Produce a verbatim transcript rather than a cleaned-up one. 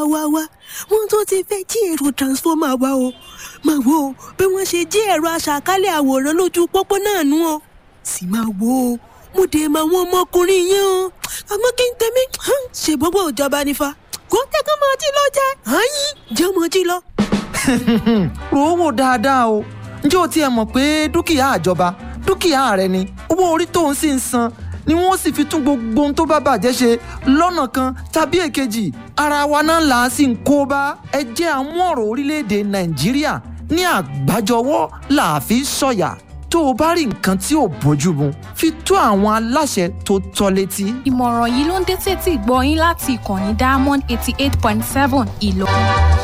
wá wá wọ́n tó ti fẹ́ jí ẹ̀rọ transformer wa o máa wo bí wọ́n ṣe jí ẹ̀rọ aṣàkálẹ̀ àwòrán lójú pópó náà nú o sì máa wo mo dé máa wọ́n ọmọkùnrin yẹn o àmọ́ kí n tẹ̀mí ṣe gbogbo ìjọba nífa kò tẹ́kọ̀ mọ́ ọtí lọ jẹ́ àyín jẹ́ ọmọ ọtí lọ. rò ó wò dáadáa o ǹjẹ́ o tiẹ̀ mọ̀ pé dúkìá àjọba dúkìá rẹ ni owó orí tó ń sì ń san ni wọ́n sì fi tún gbogbo ohun tó bá bàjẹ́ ṣe lọ́nà kan tàbí èkejì ara wa náà là á sì ń kó bá ẹ jẹ́ àmú ọ̀rọ̀ orílẹ̀-èdè nàìjíríà ní àgbájọwọ́ là á fi sọ̀yà tó o bá rí nǹkan tí ò bójú mu fi tó àwọn aláṣẹ tó tọ́ létí. ìmọ̀ràn yìí ló ń dé sétí gbọ́ yín láti ìkànnì Diamond eighty eight point seven Ìlọrin.